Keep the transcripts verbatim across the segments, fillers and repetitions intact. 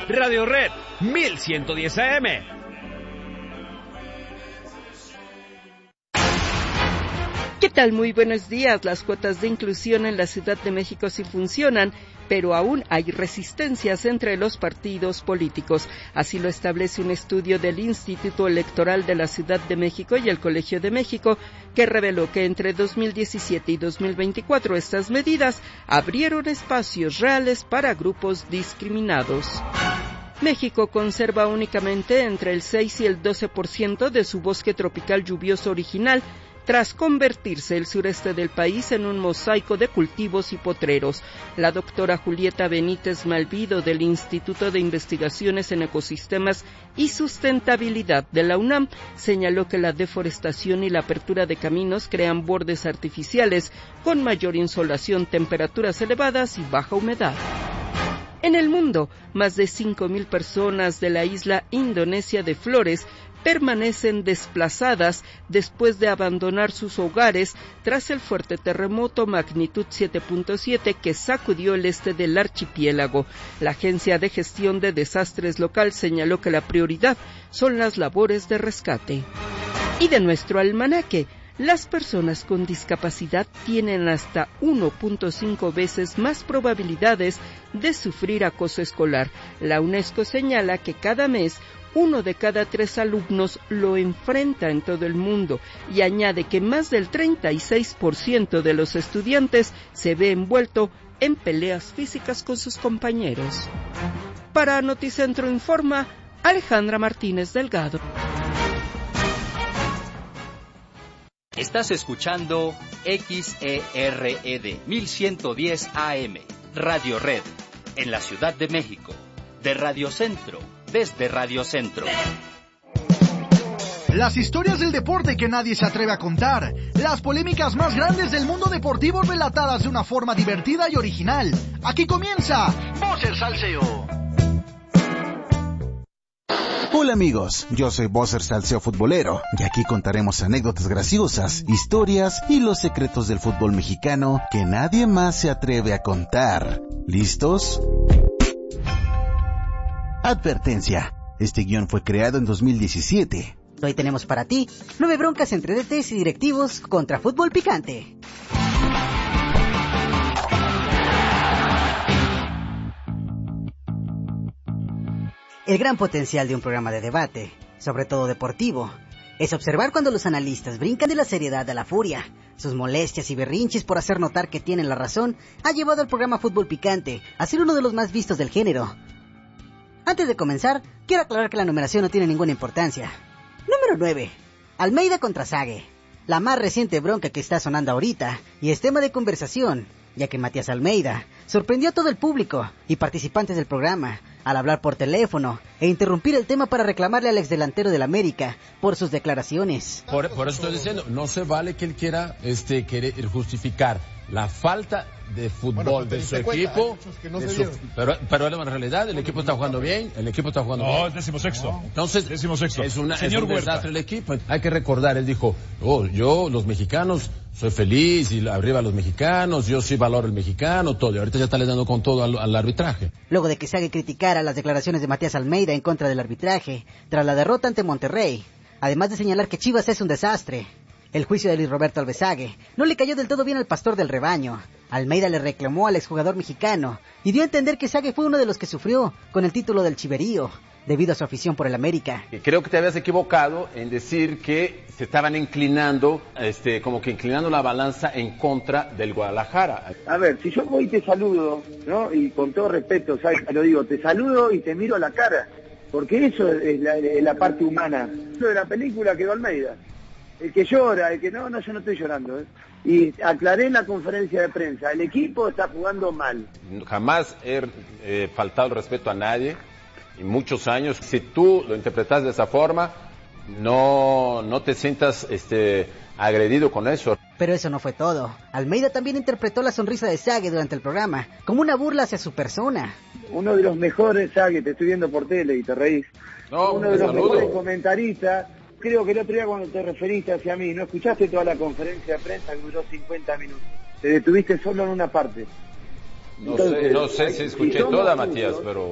Radio Red mil ciento diez A M. ¿Qué tal? Muy buenos días. Las cuotas de inclusión en la Ciudad de México sí funcionan, pero aún hay resistencias entre los partidos políticos. Así lo establece un estudio del Instituto Electoral de la Ciudad de México y el Colegio de México, que reveló que entre dos mil diecisiete y dos mil veinticuatro estas medidas abrieron espacios reales para grupos discriminados. México conserva únicamente entre el seis y el doce por ciento de su bosque tropical lluvioso original, tras convertirse el sureste del país en un mosaico de cultivos y potreros. La doctora Julieta Benítez Malvido del Instituto de Investigaciones en Ecosistemas y Sustentabilidad de la UNAM señaló que la deforestación y la apertura de caminos crean bordes artificiales con mayor insolación, temperaturas elevadas y baja humedad. En el mundo, más de cinco mil personas de la isla indonesia de Flores permanecen desplazadas después de abandonar sus hogares tras el fuerte terremoto magnitud siete punto siete que sacudió el este del archipiélago. La Agencia de Gestión de Desastres local señaló que la prioridad son las labores de rescate. Y de nuestro almanaque, las personas con discapacidad tienen hasta uno punto cinco veces más probabilidades de sufrir acoso escolar. La UNESCO señala que cada mes uno de cada tres alumnos lo enfrenta en todo el mundo y añade que más del treinta y seis por ciento de los estudiantes se ve envuelto en peleas físicas con sus compañeros. Para Noticentro Informa, Alejandra Martínez Delgado. Estás escuchando X E R E D mil ciento diez A M, Radio Red, en la Ciudad de México, de Radio Centro, desde Radio Centro. Las historias del deporte que nadie se atreve a contar, las polémicas más grandes del mundo deportivo relatadas de una forma divertida y original. Aquí comienza Buzzer Salseo. Hola amigos, yo soy Buzzer Salseo Futbolero y aquí contaremos anécdotas graciosas, historias y los secretos del fútbol mexicano que nadie más se atreve a contar. ¿Listos? Advertencia, este guión fue creado en dos mil diecisiete. Hoy tenemos para ti nueve broncas entre D Ts y directivos contra fútbol picante. El gran potencial de un programa de debate, sobre todo deportivo, es observar cuando los analistas brincan de la seriedad a la furia. Sus molestias y berrinches por hacer notar que tienen la razón ha llevado al programa Fútbol Picante a ser uno de los más vistos del género. Antes de comenzar, quiero aclarar que la numeración no tiene ninguna importancia. Número nueve. Almeida contra Sague. La más reciente bronca que está sonando ahorita y es tema de conversación, ya que Matías Almeida sorprendió a todo el público y participantes del programa al hablar por teléfono e interrumpir el tema para reclamarle al exdelantero del América por sus declaraciones. Por, por eso estoy diciendo, no se vale que él quiera este querer justificar la falta de fútbol bueno, de su equipo. No de su, pero, pero en realidad el equipo está jugando bien, el equipo está jugando no, bien. No, es decimosexto. No. Entonces, decimosexto. Es, una, Señor es un Huerta. desastre el equipo. Hay que recordar, él dijo, oh, yo, los mexicanos, soy feliz y arriba los mexicanos, yo sí valoro el mexicano, todo. Y ahorita ya está le dando con todo al, al arbitraje. Luego de que Sague criticara las declaraciones de Matías Almeida en contra del arbitraje, tras la derrota ante Monterrey, además de señalar que Chivas es un desastre, el juicio de Luis Roberto Alvesague no le cayó del todo bien al pastor del rebaño. Almeida le reclamó al exjugador mexicano y dio a entender que Sague fue uno de los que sufrió con el título del chiverío, debido a su afición por el América. Creo que te habías equivocado en decir que se estaban inclinando, este, como que inclinando la balanza en contra del Guadalajara. A ver, si yo voy y te saludo, ¿no? Y con todo respeto, ¿sabes? Te lo digo, te saludo y te miro a la cara, porque eso es la, es la parte humana. Lo de la película quedó Almeida. El que llora, el que no, no, yo no estoy llorando, ¿eh? Y aclaré en la conferencia de prensa, el equipo está jugando mal. Jamás he eh, faltado el respeto a nadie, en muchos años. Si tú lo interpretas de esa forma, no, no te sientas este, agredido con eso. Pero eso no fue todo. Almeida también interpretó la sonrisa de Sague durante el programa como una burla hacia su persona. Uno de los mejores, Sague, te estoy viendo por tele y te reís. No, Uno de los saludo. mejores comentaristas. Creo que el otro día cuando te referiste hacia mí, ¿no escuchaste toda la conferencia de prensa que duró cincuenta minutos? Te detuviste solo en una parte. No Entonces, sé, no sé si escuché toda, Matías, pero...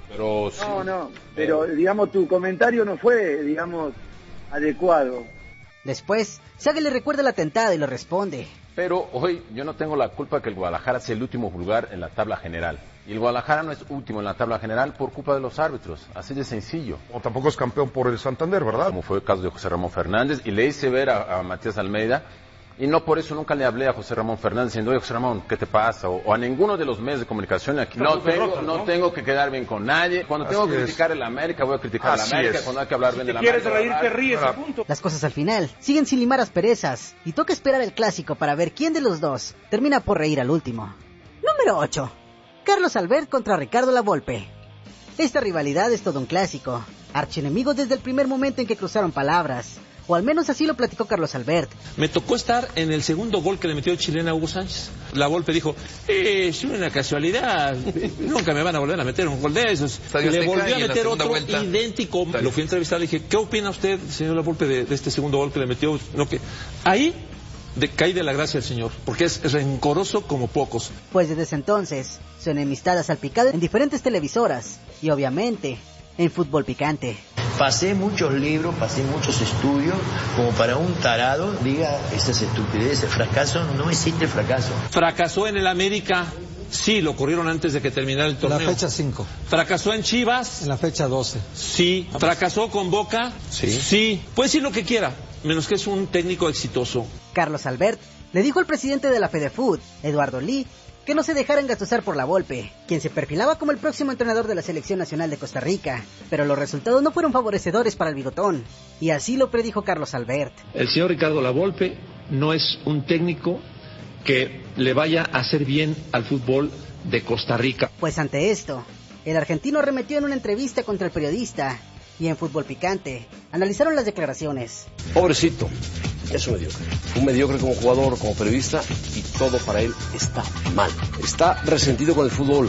Pero sí, no, no, pero eh. digamos tu comentario no fue, digamos, adecuado. Después, Sague le recuerda el atentado y lo responde. Pero hoy yo no tengo la culpa que el Guadalajara sea el último lugar en la tabla general. Y el Guadalajara no es último en la tabla general por culpa de los árbitros, así de sencillo. O tampoco es campeón por el Santander, ¿verdad? Como fue el caso de José Ramón Fernández, y le hice ver a, a Matías Almeida, y no por eso nunca le hablé a José Ramón Fernández diciendo, oye José Ramón, ¿qué te pasa? O, o a ninguno de los medios de comunicación aquí. No tengo, no tengo que quedar bien con nadie. Cuando tengo que criticar el América, voy a criticar el América. Cuando hay que hablar bien del América. Si quieres reír, te ríes, a punto. Las cosas al final siguen sin limar asperezas, y toca esperar el clásico para ver quién de los dos termina por reír al último. Número ocho. Carlos Albert contra Ricardo Lavolpe. Esta rivalidad es todo un clásico, archienemigos desde el primer momento en que cruzaron palabras, o al menos así lo platicó Carlos Albert. Me tocó estar en el segundo gol que le metió el chileno a Hugo Sánchez. Lavolpe dijo, eh, es una casualidad, nunca me van a volver a meter un gol de esos. Y le volvió a meter otro vuelta. idéntico. Lo fui a entrevistar, le dije, ¿qué opina usted, señor Lavolpe, de, de este segundo gol que le metió? No, que ahí de, caí de la gracia del señor, porque es rencoroso como pocos. Pues desde ese entonces, su enemistad ha salpicado en diferentes televisoras, y obviamente, en Fútbol Picante. Pasé muchos libros, pasé muchos estudios, como para un tarado diga estas estupideces, fracaso, no existe fracaso. Fracasó en el América, sí, lo corrieron antes de que terminara el torneo. En la fecha cinco. Fracasó en Chivas. En la fecha doce. Sí. Fracasó con Boca. Sí. Sí. Puede decir lo que quiera, menos que es un técnico exitoso. Carlos Albert le dijo al presidente de la FedeFoot, Eduardo Lee, que no se dejara engatusar por Lavolpe, quien se perfilaba como el próximo entrenador de la Selección Nacional de Costa Rica, pero los resultados no fueron favorecedores para el bigotón, y así lo predijo Carlos Albert. El señor Ricardo Lavolpe no es un técnico que le vaya a hacer bien al fútbol de Costa Rica. Pues ante esto, el argentino arremetió en una entrevista contra el periodista, y en Fútbol Picante analizaron las declaraciones. Pobrecito, es un mediocre. Un mediocre como jugador, como periodista, y todo para él está mal. Está resentido con el fútbol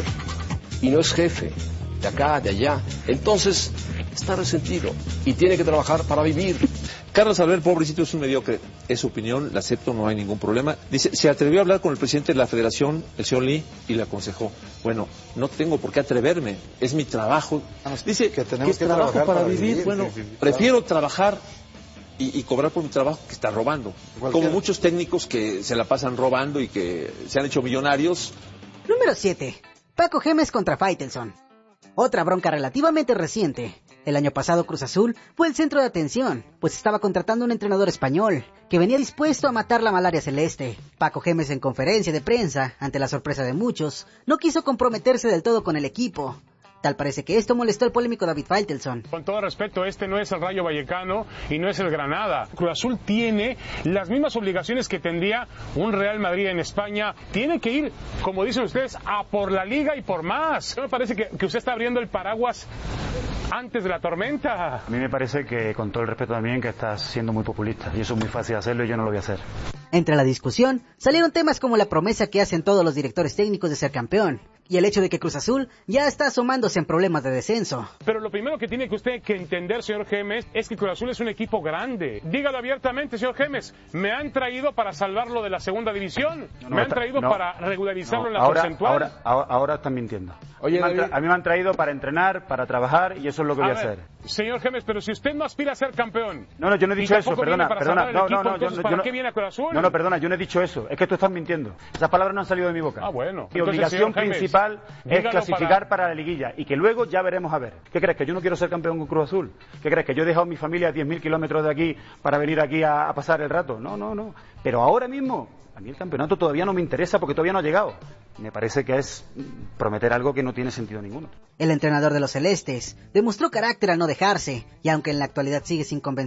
y no es jefe de acá, de allá. Entonces, está resentido y tiene que trabajar para vivir. Carlos Albert, pobrecito, es un mediocre. Es su opinión, la acepto, no hay ningún problema. Dice, se atrevió a hablar con el presidente de la federación, el señor Lee, y le aconsejó. Bueno, no tengo por qué atreverme, es mi trabajo. Dice que, tenemos que, que trabajo para, para vivir. vivir. Bueno, sí, sí, sí, prefiero claro. trabajar y, y cobrar por mi trabajo que está robando. Cualquiera. Como muchos técnicos que se la pasan robando y que se han hecho millonarios. Número siete. Paco Gémez contra Faitelson. Otra bronca relativamente reciente. El año pasado Cruz Azul fue el centro de atención, pues estaba contratando un entrenador español que venía dispuesto a matar la malaria celeste. Paco Gémez, en conferencia de prensa, ante la sorpresa de muchos, no quiso comprometerse del todo con el equipo. Tal parece que esto molestó al polémico David Faitelson. Con todo respeto, este no es el Rayo Vallecano y no es el Granada. Cruz Azul tiene las mismas obligaciones que tendría un Real Madrid en España. Tiene que ir, como dicen ustedes, a por la liga y por más. Me parece que, que usted está abriendo el paraguas antes de la tormenta. A mí me parece que, con todo el respeto también, que estás siendo muy populista. Y eso es muy fácil hacerlo y yo no lo voy a hacer. Entre la discusión salieron temas como la promesa que hacen todos los directores técnicos de ser campeón y el hecho de que Cruz Azul ya está asomándose en problemas de descenso. Pero lo primero que tiene que usted que entender, señor Gémez, es que Cruz Azul es un equipo grande. Dígalo abiertamente, señor Gémez. Me han traído para salvarlo de la segunda división. No, no, me han traído no, para regularizarlo no, en la ahora, porcentual. Ahora, ahora, ahora están mintiendo. Oye, a, mí tra- a mí me han traído para entrenar, para trabajar, y eso es lo que a voy a ver, hacer. Señor Gémez, pero si usted no aspira a ser campeón. No, no, yo no he dicho eso, perdona, perdona. No, equipo, no, no, yo, ¿para yo qué viene a Cruz Azul? No, no, perdona, yo no he dicho eso. Es que tú estás mintiendo. Esas palabras no han salido de mi boca. Ah, bueno. Mi obligación principal es clasificar para... para la liguilla y que luego ya veremos a ver. ¿Qué crees? ¿Que yo no quiero ser campeón con Cruz Azul? ¿Qué crees? ¿Que yo he dejado a mi familia a diez mil kilómetros de aquí para venir aquí a, a pasar el rato? No, no, no. Pero ahora mismo, a mí el campeonato todavía no me interesa porque todavía no ha llegado. Me parece que es prometer algo que no tiene sentido ninguno. El entrenador de los celestes demostró carácter al no dejarse y aunque en la actualidad sigue sin convencer